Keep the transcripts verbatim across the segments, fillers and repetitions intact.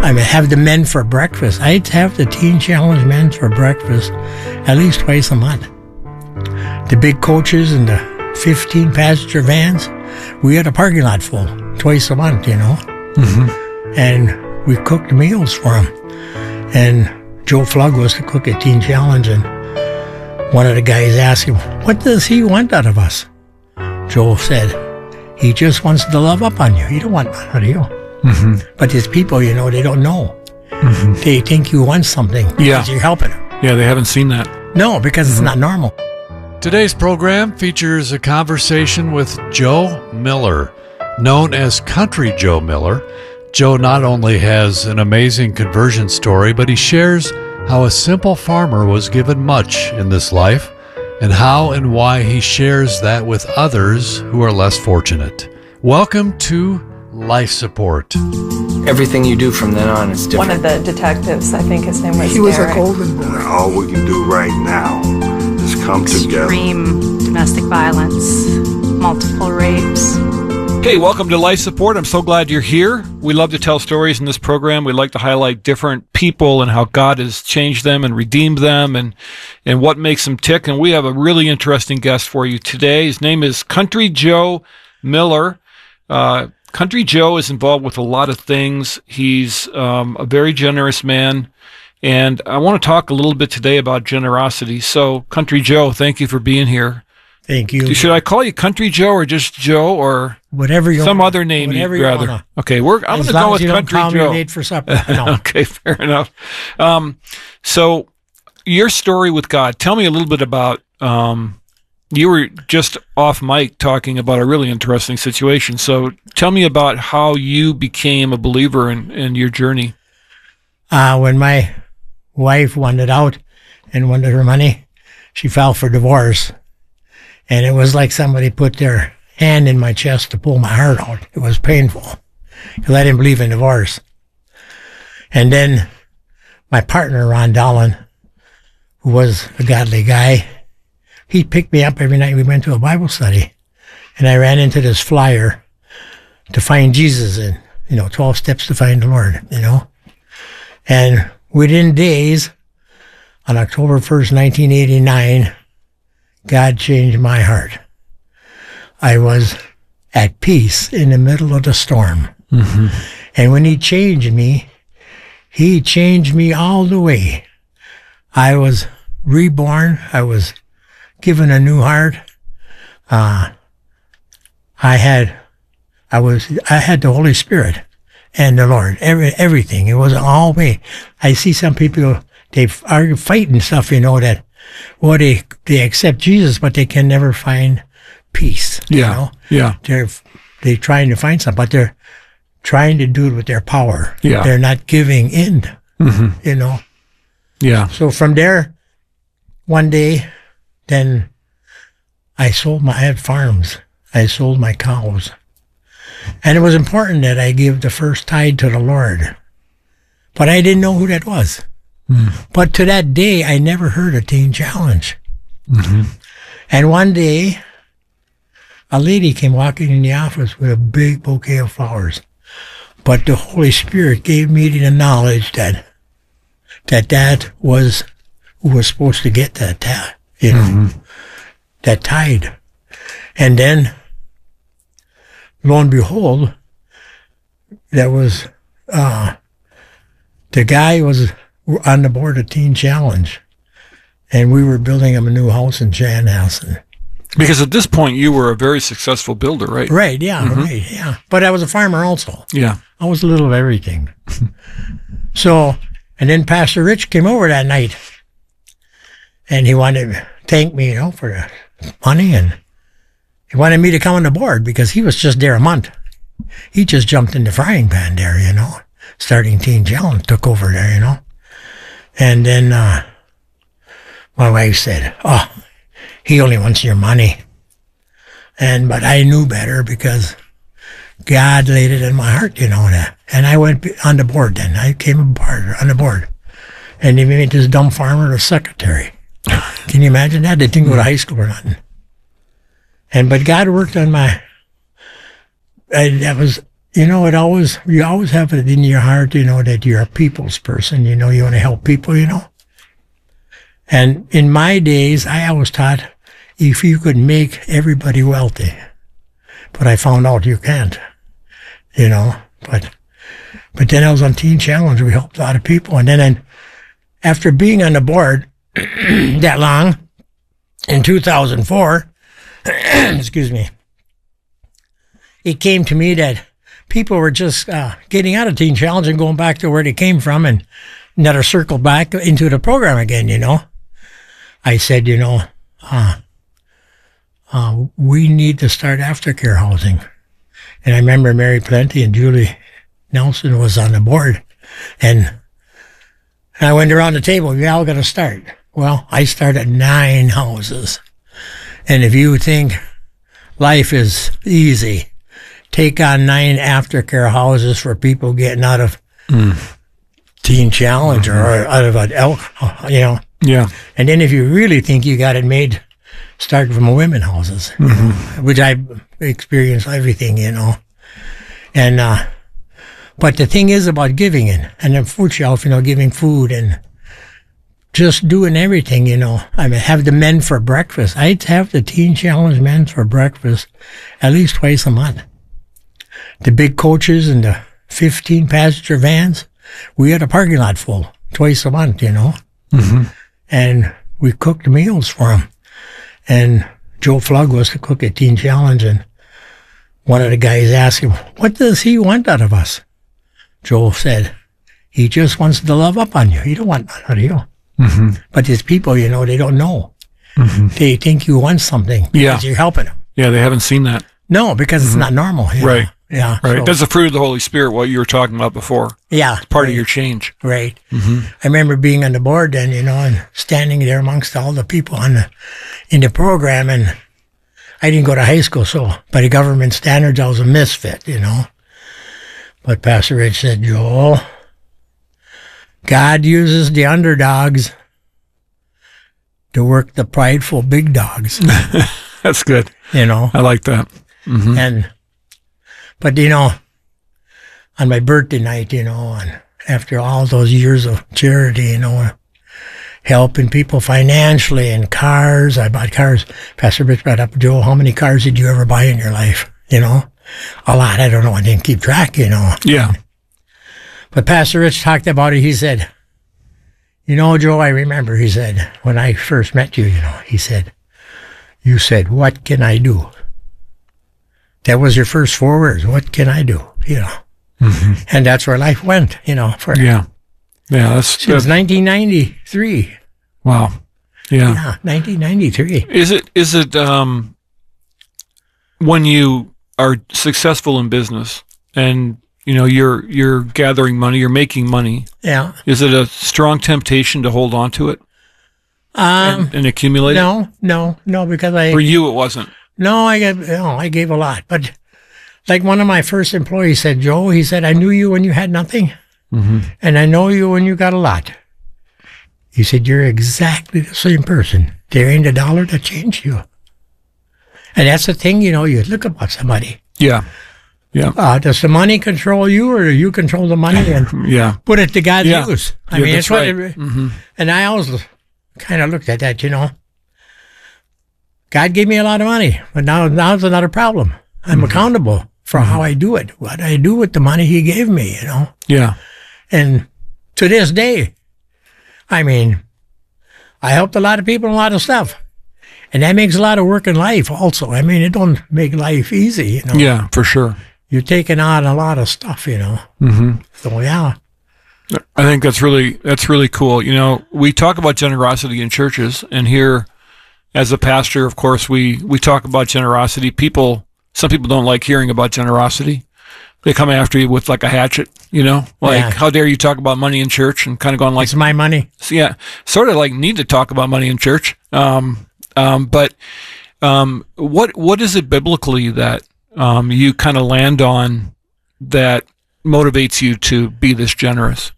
I would have the men for breakfast. I'd have the Teen Challenge men for breakfast at least twice a month. The big coaches and the fifteen passenger vans, we had a parking lot full twice a month, you know. Mm-hmm. And we cooked meals for them. And Joe Flugg was the cook at Teen Challenge, and one of the guys asked him, what does he want out of us? Joe said, he just wants to love up on you. He don't want none out of you. Mm-hmm. But his people, you know, they don't know. Mm-hmm. They think you want something because yeah. you're helping them. Yeah, they haven't seen that. No, because mm-hmm. it's not normal. Today's program features a conversation with Joe Miller, known as Country Joe Miller. Joe not only has an amazing conversion story, but he shares how a simple farmer was given much in this life and how and why he shares that with others who are less fortunate. Welcome to Life Support. Everything you do from then on is different. One of the detectives, I think his name was He was Derek. a golden boy. All we can do right now is come together. Extreme domestic violence, multiple rapes. Hey, welcome to Life Support. I'm so glad you're here. We love to tell stories in this program. We like to highlight different people and how God has changed them and redeemed them and, and what makes them tick. And we have a really interesting guest for you today. His name is Country Joe Miller. Uh, Country Joe is involved with a lot of things. He's um, a very generous man. And I want to talk a little bit today about generosity. So, Country Joe, thank you for being here. Thank you. Should I call you Country Joe or just Joe or whatever you some want, other name you'd you rather? Wanna. Okay, we're I'm going to go with Country Joe. Joe. Late for supper. No. Okay, fair enough. Um, so your story with God. Tell me a little bit about. Um, you were just off mic talking about a really interesting situation. So tell me about how you became a believer in, in your journey. Uh, when my wife wanted out and wanted her money, she filed for divorce. And it was like somebody put their hand in my chest to pull my heart out. It was painful because I didn't believe in divorce. And then my partner, Ron Dolan, who was a godly guy, he picked me up every night. We went to a Bible study. And I ran into this flyer to find Jesus in, you know, twelve steps to find the Lord, you know. And within days, on October first, nineteen eighty-nine, God changed my heart. I was at peace in the middle of the storm. Mm-hmm. And when he changed me, he changed me all the way. I was reborn. I was given a new heart. Uh, I had, I was, I had the Holy Spirit and the Lord, every, everything. It was all me. I see some people, they are fighting stuff, you know, that, well, they, they accept Jesus, but they can never find peace. Yeah. You know? Yeah. They're, they're trying to find something, but they're trying to do it with their power. Yeah. They're not giving in, mm-hmm. you know? Yeah. So from there, one day, then I sold my, I had farms. I sold my cows. And it was important that I give the first tithe to the Lord. But I didn't know who that was. Mm. But to that day, I never heard of Teen Challenge. Mm-hmm. And one day, a lady came walking in the office with a big bouquet of flowers. But the Holy Spirit gave me the knowledge that that, that was who was supposed to get that, that you know, mm-hmm. that tithe. And then, lo and behold, there was, uh, the guy was on the board of Teen Challenge, and we were building him a new house in Chanhassen. Because at this point, you were a very successful builder, right? Right, yeah, mm-hmm. right, yeah. But I was a farmer also. Yeah. I was a little of everything. So, and then Pastor Rich came over that night, and he wanted to thank me, you know, for the money, and he wanted me to come on the board because he was just there a month. He just jumped in the frying pan there, you know, starting Teen Challenge, took over there, you know. And then uh, my wife said, oh, he only wants your money. And, but I knew better because God laid it in my heart, you know, that. And I went on the board then. I came aboard, on the board. And they made this dumb farmer a secretary. Can you imagine that? They didn't go to high school or nothing. And, but God worked on my, I, that was, you know, it always, you always have it in your heart, you know, that you're a people's person, you know, you want to help people, you know. And in my days, I always thought if you could make everybody wealthy, but I found out you can't, you know, but, but then I was on Teen Challenge. We helped a lot of people. And then and after being on the board that long, in two thousand four, excuse me, it came to me that people were just uh, getting out of Teen Challenge and going back to where they came from and never circled back into the program again, you know. I said, you know, uh, uh, we need to start aftercare housing. And I remember Mary Plenty and Julie Nelson was on the board. And I went around the table, we all got to start. Well, I started nine houses. And if you think life is easy, take on nine aftercare houses for people getting out of mm. Teen Challenge mm-hmm. or out of an elk, you know. Yeah. And then if you really think you got it made, start from women houses, mm-hmm. which I experienced everything, you know. And, uh, but the thing is about giving it, and the food shelf, you know, giving food and just doing everything, you know. I mean, have the men for breakfast. I'd have the Teen Challenge men for breakfast at least twice a month. The big coaches and the fifteen passenger vans, we had a parking lot full twice a month, you know. Mm-hmm. And we cooked meals for them. And Joe Flugg was the cook at Teen Challenge, and one of the guys asked him, what does he want out of us? Joe said, he just wants to love up on you. He don't want none out of you. Mm-hmm. But these people, you know, they don't know. Mm-hmm. They think you want something because yeah. you're helping them. Yeah, they haven't seen that. No, because mm-hmm. it's not normal. You right. know? Yeah. Right. So, that's the fruit of the Holy Spirit, what you were talking about before. Yeah. It's part right. of your change. Right. Mm-hmm. I remember being on the board then, you know, and standing there amongst all the people on the, in the program. And I didn't go to high school, so by the government standards, I was a misfit, you know. But Pastor Rich said, Joel, God uses the underdogs to work the prideful big dogs. That's good. You know. I like that. Mm-hmm. And, but you know, on my birthday night, you know, and after all those years of charity, you know, helping people financially and cars, I bought cars. Pastor Rich brought up, Joel, how many cars did you ever buy in your life? You know, a lot. I don't know. I didn't keep track, you know. Yeah. But Pastor Rich talked about it. He said, you know, Joe, I remember, he said, when I first met you, you know, he said, you said, what can I do? That was your first four words. What can I do? You know, mm-hmm. and that's where life went, you know, for, yeah. Yeah. That's since nineteen ninety-three. Wow. Yeah. Yeah. nineteen ninety-three. Is it, is it, um, when you are successful in business and, you know, you're, you're gathering money, you're making money. Yeah. Is it a strong temptation to hold on to it? Um, and, and accumulate no, it? No, no, because I, for you, it wasn't. No, I gave, no, I gave a lot, but like one of my first employees said, Joe, he said, I knew you when you had nothing, mm-hmm. and I know you when you got a lot. He said, you're exactly the same person. There ain't a dollar that changed you. And that's the thing, you know, you look about somebody. Yeah. Yeah. Uh, does the money control you, or do you control the money and yeah. put it to God's yeah. use? I yeah, mean, that's it's right. what it, mm-hmm. And I always kind of looked at that, you know. God gave me a lot of money, but now now's another problem. I'm mm-hmm. accountable for mm-hmm. how I do it, what I do with the money he gave me, you know. Yeah. And to this day, I mean, I helped a lot of people and a lot of stuff. And that makes a lot of work in life also. I mean, it don't make life easy, you know. Yeah, for sure. You're taking on a lot of stuff, you know. Mm-hmm. So, yeah. I think that's really, that's really cool. You know, we talk about generosity in churches, and here, as a pastor, of course, we, we talk about generosity. People, some people don't like hearing about generosity. They come after you with like a hatchet, you know, like, yeah. how dare you talk about money in church, and kind of going like, it's my money. So yeah, sort of like need to talk about money in church. Um, um, but, um, what, what is it biblically that, um, you kind of land on that motivates you to be this generous?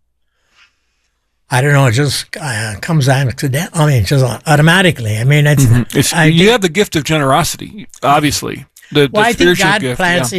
I don't know. It just uh, comes accidentally. I mean, just automatically. I mean, it's, mm-hmm. it's I you think, have the gift of generosity, obviously. The, well, the I think God gift, plants yeah.